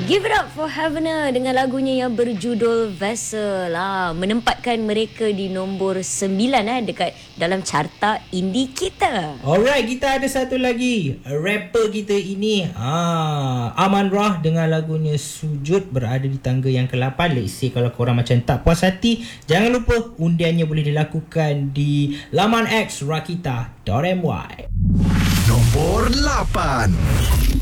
Give it up for Havana dengan lagunya yang berjudul Vessel lah. Menempatkan mereka di nombor 9 dekat dalam carta indie kita. Alright, kita ada satu lagi rapper kita ini, Aman Rah dengan lagunya Sujud berada di tangga yang ke-8. Let's say kalau korang macam tak puas hati, jangan lupa undiannya boleh dilakukan di laman X Rakita.my. Nombor 8.